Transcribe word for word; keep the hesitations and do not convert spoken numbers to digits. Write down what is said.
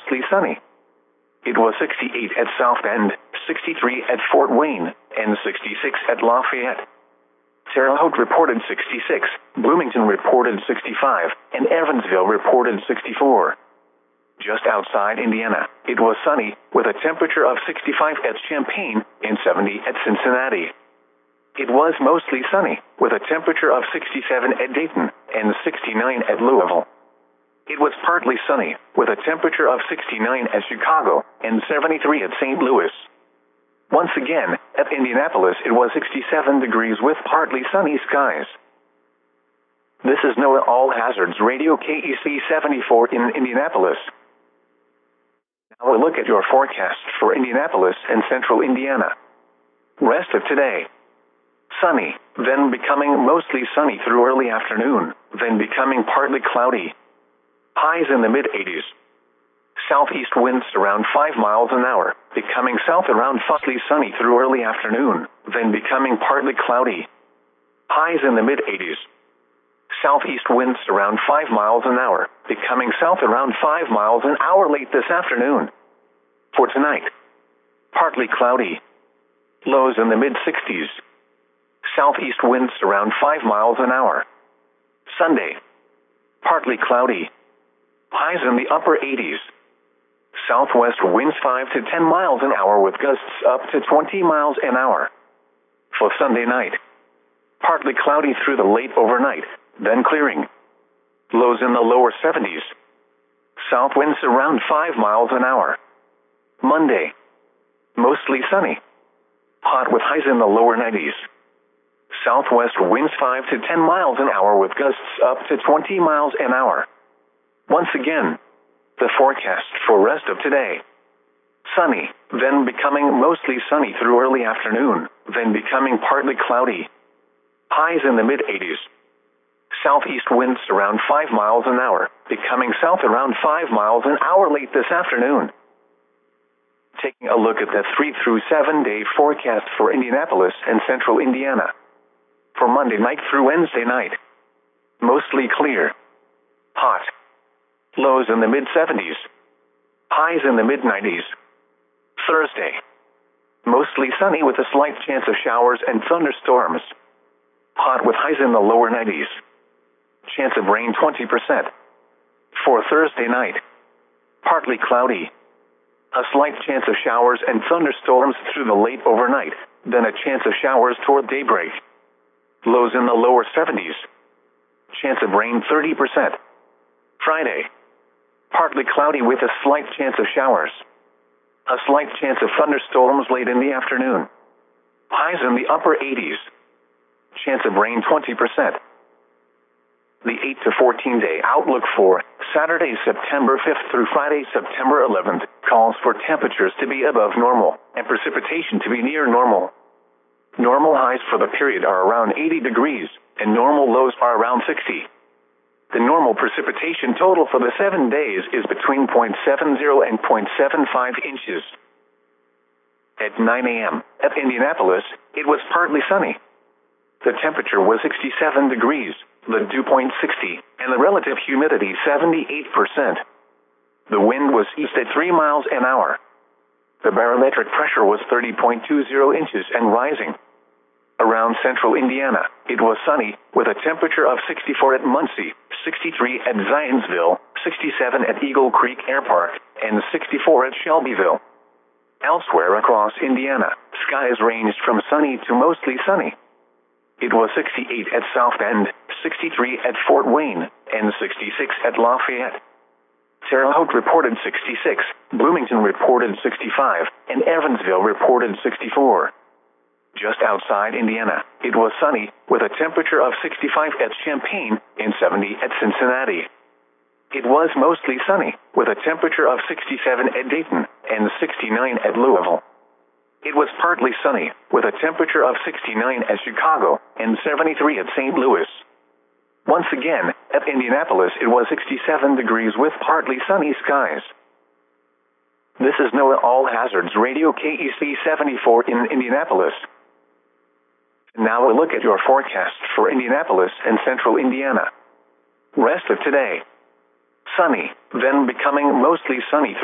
mostly sunny. It was sixty-eight at South Bend, sixty-three at Fort Wayne, and sixty-six at Lafayette. Terre Haute reported sixty-six, Bloomington reported sixty-five, and Evansville reported sixty-four. Just outside Indiana, it was sunny, with a temperature of sixty-five at Champaign and seventy at Cincinnati. It was mostly sunny, with a temperature of sixty-seven at Dayton and sixty-nine at Louisville. It was partly sunny, with a temperature of sixty-nine at Chicago and seventy-three at Saint Louis. Once again, at Indianapolis it was sixty-seven degrees with partly sunny skies. This is NOAA All Hazards Radio K E C seventy-four in Indianapolis. Now we'll look at your forecast for Indianapolis and central Indiana. Rest of today. Sunny, then becoming mostly sunny through early afternoon, then becoming partly cloudy. Highs in the mid-eighties. Southeast winds around five miles an hour, becoming south around partly sunny through early afternoon, then becoming partly cloudy. Highs in the mid-eighties. Southeast winds around five miles an hour, becoming south around five miles an hour late this afternoon. For tonight, partly cloudy. Lows in the mid-sixties. Southeast winds around five miles an hour. Sunday, partly cloudy. Highs in the upper eighties. Southwest winds five to ten miles an hour with gusts up to twenty miles an hour. For Sunday night, partly cloudy through the late overnight, then clearing. Lows in the lower seventies. South winds around five miles an hour. Monday, mostly sunny. Hot with highs in the lower nineties. Southwest winds five to ten miles an hour with gusts up to twenty miles an hour. Once again, the forecast for rest of today. Sunny, then becoming mostly sunny through early afternoon, then becoming partly cloudy. Highs in the mid-eighties. Southeast winds around five miles an hour, becoming south around five miles an hour late this afternoon. Taking a look at the three through seven day forecast for Indianapolis and central Indiana. For Monday night through Wednesday night. Mostly clear. Hot. Lows in the mid-seventies. Highs in the mid-nineties. Thursday. Mostly sunny with a slight chance of showers and thunderstorms. Hot with highs in the lower nineties. Chance of rain twenty percent. For Thursday night. Partly cloudy. A slight chance of showers and thunderstorms through the late overnight, then a chance of showers toward daybreak. Lows in the lower seventies. Chance of rain thirty percent. Friday. Partly cloudy with a slight chance of showers. A slight chance of thunderstorms late in the afternoon. Highs in the upper eighties. Chance of rain twenty percent. The eight to fourteen day outlook for Saturday, September fifth through Friday, September eleventh, calls for temperatures to be above normal and precipitation to be near normal. Normal highs for the period are around eighty degrees, and normal lows are around sixty. The normal precipitation total for the seven days is between zero point seven zero and zero point seven five inches. At nine a m at Indianapolis, it was partly sunny. The temperature was sixty-seven degrees, the dew point sixty, and the relative humidity seventy-eight percent. The wind was east at three miles an hour. The barometric pressure was thirty point two zero inches and rising. Around central Indiana, it was sunny, with a temperature of sixty-four at Muncie, sixty-three at Zionsville, sixty-seven at Eagle Creek Air Park, and sixty-four at Shelbyville. Elsewhere across Indiana, skies ranged from sunny to mostly sunny. It was sixty-eight at South Bend, sixty-three at Fort Wayne, and sixty-six at Lafayette. Terre Haute reported sixty-six, Bloomington reported sixty-five, and Evansville reported sixty-four. Just outside Indiana, it was sunny, with a temperature of sixty-five at Champaign and seventy at Cincinnati. It was mostly sunny, with a temperature of sixty-seven at Dayton and sixty-nine at Louisville. It was partly sunny, with a temperature of sixty-nine at Chicago and seventy-three at Saint Louis. Once again, at Indianapolis it was sixty-seven degrees with partly sunny skies. This is NOAA All Hazards Radio K E C seventy-four in Indianapolis. Now we'll look at your forecast for Indianapolis and central Indiana. Rest of today. Sunny, then becoming mostly sunny